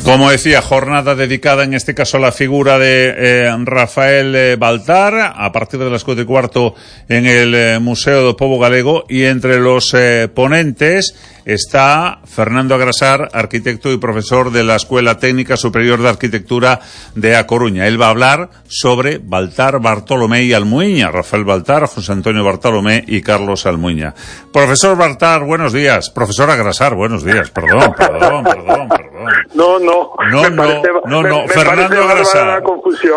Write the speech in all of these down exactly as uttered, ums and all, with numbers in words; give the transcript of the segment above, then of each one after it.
Como decía, jornada dedicada en este caso a la figura de eh, Rafael eh, Baltar, a partir de las cuatro y cuarto en el eh, Museo do Pobo Galego, y entre los eh, ponentes está Fernando Agrasar, arquitecto y profesor de la Escuela Técnica Superior de Arquitectura de A Coruña. Él va a hablar sobre Baltar, Bartolomé y Almuiña. Rafael Baltar, José Antonio Bartolomé y Carlos Almuiña. Profesor Baltar, buenos días. Profesor Agrasar, buenos días. Perdón, perdón, perdón, perdón. No, no. No, me no, parece, no, no. Me, Fernando me Agrasar. una confusión.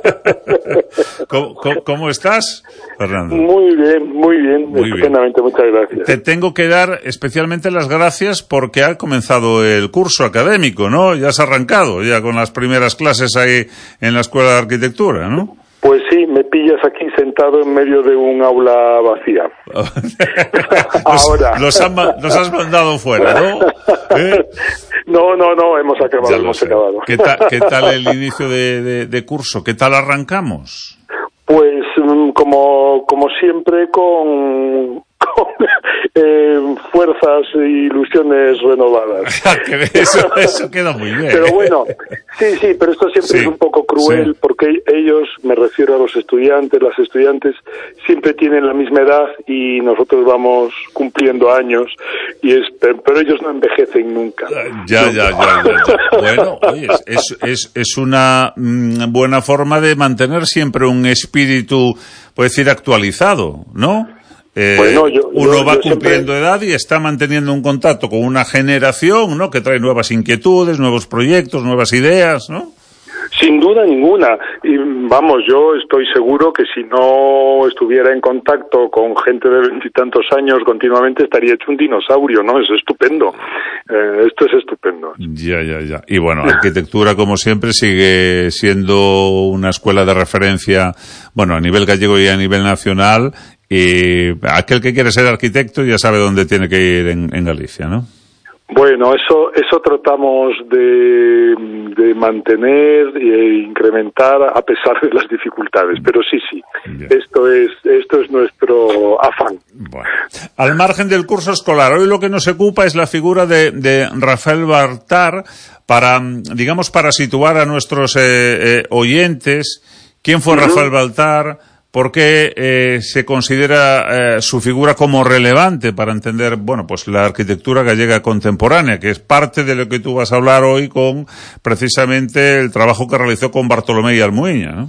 ¿Cómo, cómo, ¿Cómo estás, Fernando? Muy bien, muy bien. Muy Estupendamente, bien. muchas gracias. Te tengo que dar especialmente las gracias porque ha comenzado el curso académico, ¿no? Ya has arrancado, ya con las primeras clases ahí en la Escuela de Arquitectura, ¿no? Pues sí, me pillas aquí sentado en medio de un aula vacía. Ahora. Los, han, los has mandado fuera, ¿no? ¿Eh? No, no, no, hemos acabado, Ya lo hemos sé. acabado. ¿Qué tal, ¿Qué tal el inicio de, de, de curso? ¿Qué tal arrancamos? Pues como, como siempre con, con eh, fuerzas e ilusiones renovadas. eso, eso queda muy bien. Pero bueno, sí, sí, pero esto siempre Sí, es un poco cruel, sí, porque ellos, me refiero a los estudiantes, las estudiantes, siempre tienen la misma edad y nosotros vamos cumpliendo años, y es, pero ellos no envejecen nunca. Ya, ya, ya, ya, ya. Bueno, oye, es, es, es una mm, buena forma de mantener siempre un espíritu, puedo decir, actualizado, ¿no? Eh, bueno, yo, uno yo, va yo cumpliendo siempre... edad y está manteniendo un contacto con una generación, ¿no? Que trae nuevas inquietudes, nuevos proyectos, nuevas ideas, ¿no? Sin duda ninguna. Y vamos, yo estoy seguro que si no estuviera en contacto con gente de veintitantos años continuamente estaría hecho un dinosaurio, ¿no? Es estupendo. Eh, esto es estupendo. Ya, ya, ya. Y bueno, arquitectura, como siempre, sigue siendo una escuela de referencia, bueno, a nivel gallego y a nivel nacional. Y aquel que quiere ser arquitecto ya sabe dónde tiene que ir en, en Galicia, ¿no? Bueno, eso eso tratamos de, de mantener e incrementar a pesar de las dificultades, pero sí, sí, yeah. esto es esto es nuestro afán. Bueno, al margen del curso escolar, hoy lo que nos ocupa es la figura de, de Rafael Baltar para, digamos, para situar a nuestros eh, eh, oyentes. ¿Quién fue uh-huh. Rafael Baltar? ¿Por qué eh, se considera eh, su figura como relevante para entender, bueno, pues la arquitectura gallega contemporánea, que es parte de lo que tú vas a hablar hoy con precisamente el trabajo que realizó con Bartolomé y Almuiña, ¿no?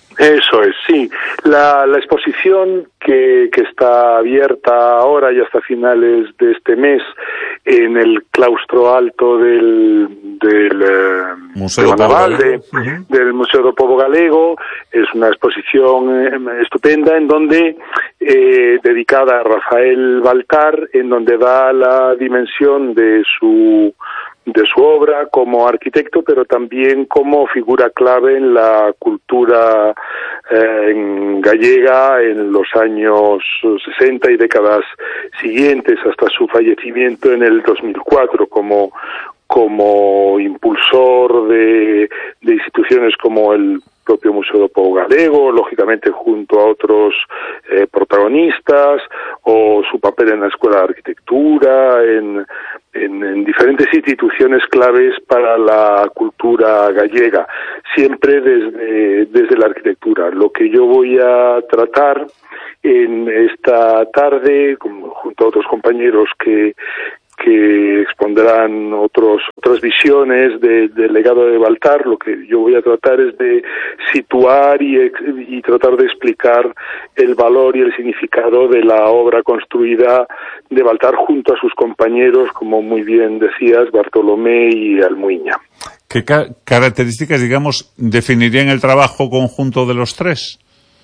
Eso es, sí. La, la exposición que, que está abierta ahora y hasta finales de este mes en el claustro alto del, del eh, Museo de do Pobo Navalde, uh-huh. del Museo do Pobo Galego, es una exposición eh, estupenda en donde eh, dedicada a Rafael Baltar, en donde da la dimensión de su de su obra como arquitecto, pero también como figura clave en la cultura eh, en gallega en los años sesenta y décadas siguientes hasta su fallecimiento en el dos mil cuatro como como impulsor de, de instituciones como el propio Museo do Pobo Galego, lógicamente junto a otros eh, protagonistas, o su papel en la Escuela de Arquitectura, en, en, en diferentes instituciones claves para la cultura gallega, siempre desde, desde la arquitectura. Lo que yo voy a tratar en esta tarde, junto a otros compañeros que que expondrán otros otras visiones de, del legado de Baltar, lo que yo voy a tratar es de situar y, y tratar de explicar el valor y el significado de la obra construida de Baltar junto a sus compañeros, como muy bien decías, Bartolomé y Almuiña. ¿Qué ca- características, digamos, definirían el trabajo conjunto de los tres?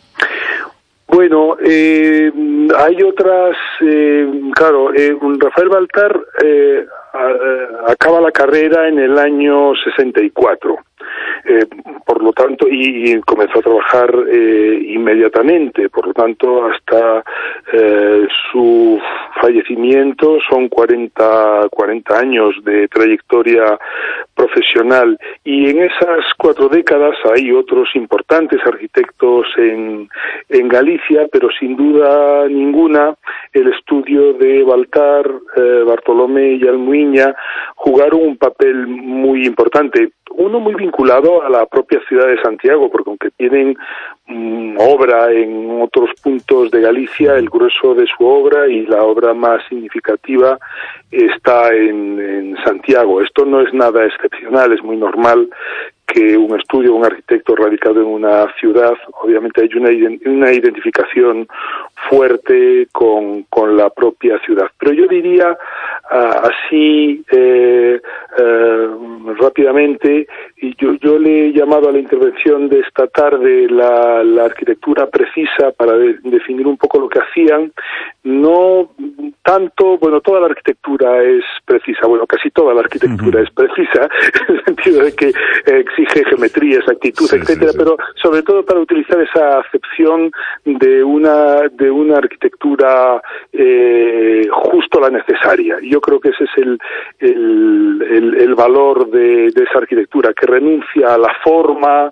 Bueno, eh, hay otras, eh, claro, eh, Rafael Baltar eh, a, a, acaba la carrera en el año sesenta y cuatro, eh, por lo tanto, y, y comenzó a trabajar eh, inmediatamente, por lo tanto, hasta eh, su fallecimiento son cuarenta, cuarenta años de trayectoria profesional profesional. Y en esas cuatro décadas hay otros importantes arquitectos en, en Galicia, pero sin duda ninguna el estudio de Baltar, eh, Bartolomé y Almuiña jugaron un papel muy importante. Uno muy vinculado a la propia ciudad de Santiago, porque aunque tienen mm, obra en otros puntos de Galicia, el grueso de su obra y la obra más significativa está en, en Santiago. Esto no es nada excepcional, es muy normal que un estudio, un arquitecto radicado en una ciudad, obviamente hay una, una identificación fuerte con, con la propia ciudad. Pero yo diría uh, así eh, eh, rápidamente, y yo, yo le he llamado a la intervención de esta tarde la, la arquitectura precisa para de, definir un poco lo que hacían. No tanto, bueno, toda la arquitectura es precisa, bueno, casi toda la arquitectura uh-huh. es precisa, en el sentido de que eh, exige geometría, exactitud, sí, etcétera, sí, sí. Pero sobre todo para utilizar esa acepción de una de una arquitectura eh, justo la necesaria. Yo creo que ese es el el, el, el valor de, de esa arquitectura, que renuncia a la forma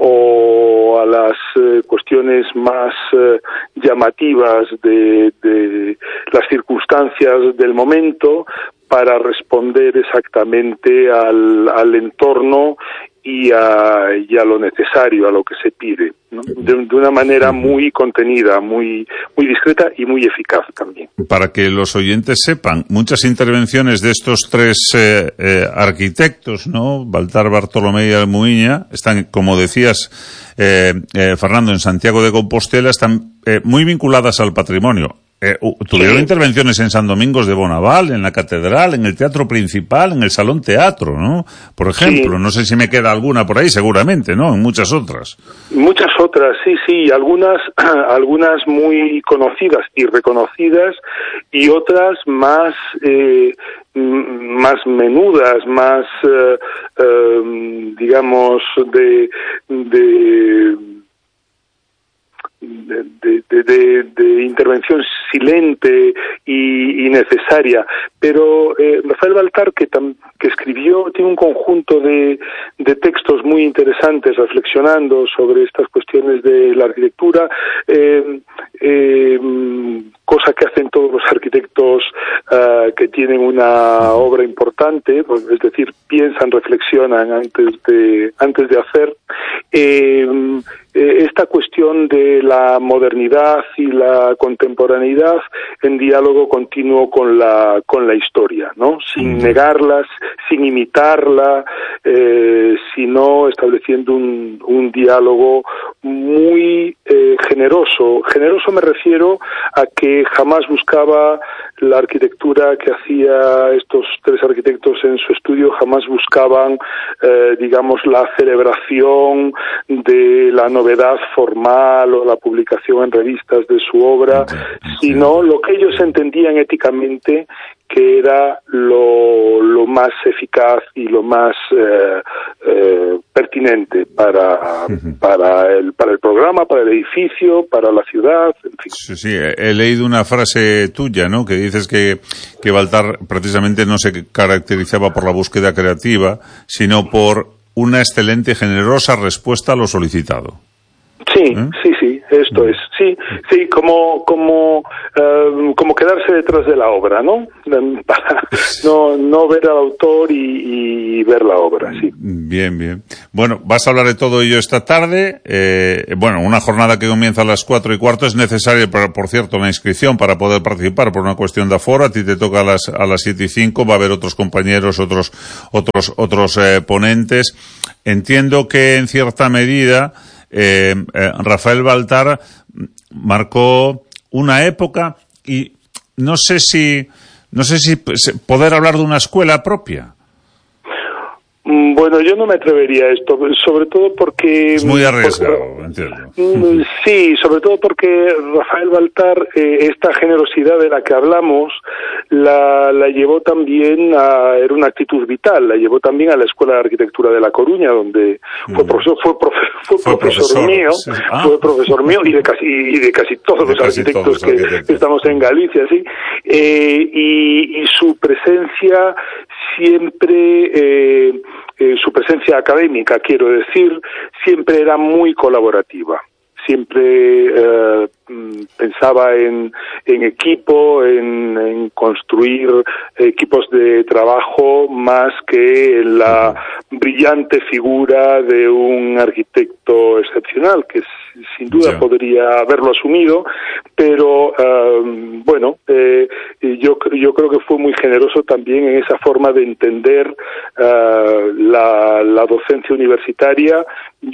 o a las eh, cuestiones más eh, llamativas de, de las circunstancias del momento para responder exactamente al, al entorno y a, y a lo necesario, a lo que se pide, ¿no? De, de una manera muy contenida, muy muy discreta y muy eficaz también. Para que los oyentes sepan, muchas intervenciones de estos tres eh, eh, arquitectos, ¿no? Baltar, Bartolomé y Almuiña, están, como decías, eh, eh, Fernando, en Santiago de Compostela, están eh, muy vinculadas al patrimonio. Eh, tuvieron sí. intervenciones en San Domingos de Bonaval, en la Catedral, en el Teatro Principal, en el Salón Teatro, ¿no? Por ejemplo, sí. no sé si me queda alguna por ahí, seguramente, ¿no? En muchas otras. Muchas otras, sí, sí, algunas, algunas muy conocidas y reconocidas, y otras más, eh, más menudas, más, eh, eh, digamos, de, de De, de, de, de intervención silente y, y necesaria, pero eh, Rafael Baltar, que, tam, que escribió, tiene un conjunto de, de textos muy interesantes reflexionando sobre estas cuestiones de la arquitectura, eh, eh, cosa que hacen todos los arquitectos uh, que tienen una obra importante, pues, es decir, piensan, reflexionan antes de antes de hacer. Eh, esta cuestión de la modernidad y la contemporaneidad en diálogo continuo con la con la historia, ¿no? Sin negarlas, sin imitarla, eh, sino estableciendo un, un diálogo muy eh, generoso. Generoso me refiero a que jamás buscaba la arquitectura que hacía estos tres arquitectos en su estudio, jamás buscaban, eh, digamos, la celebración de la novedad formal o la publicación en revistas de su obra, sino lo que ellos entendían éticamente que era lo, lo más eficaz y lo más eh, eh, pertinente para, uh-huh. para, el, para el programa, para el edificio, para la ciudad, en fin. Sí, sí, he leído una frase tuya, ¿no?, que dices que, que Baltar precisamente no se caracterizaba por la búsqueda creativa, sino por una excelente y generosa respuesta a lo solicitado. Sí, ¿Eh? sí, sí, esto es, sí, sí, como como uh, como quedarse detrás de la obra, ¿no? Para no no ver al autor y, y ver la obra, sí. Bien, bien. Bueno, vas a hablar de todo ello esta tarde. Eh, bueno, una jornada que comienza a las cuatro y cuarto es necesaria, por, por cierto, la inscripción para poder participar por una cuestión de aforo. A ti te toca a las a las siete y cinco. Va a haber otros compañeros, otros otros otros eh, ponentes. Entiendo que en cierta medida Eh, eh, Rafael Baltar marcó una época y no sé si no sé si poder hablar de una escuela propia. Bueno, yo no me atrevería a esto, sobre todo porque... Es muy arriesgado, porque, entiendo. Sí, sobre todo porque Rafael Baltar, eh, esta generosidad de la que hablamos, la, la llevó también a... Era una actitud vital, la llevó también a la Escuela de Arquitectura de La Coruña, donde fue profesor, fue profe, fue fue profesor, profesor mío, sí. ah. fue profesor mío y de casi, y de casi todos de los casi arquitectos todos que arquitectos. estamos en Galicia, sí. Eh, y, y su presencia siempre... Eh, eh, su presencia académica, quiero decir, siempre era muy colaborativa. Siempre eh, pensaba en, en equipo, en, en construir equipos de trabajo más que en la brillante figura de un arquitecto excepcional, que sin duda yeah. podría haberlo asumido, pero eh, bueno, eh, yo, yo creo que fue muy generoso también en esa forma de entender eh, la, la docencia universitaria.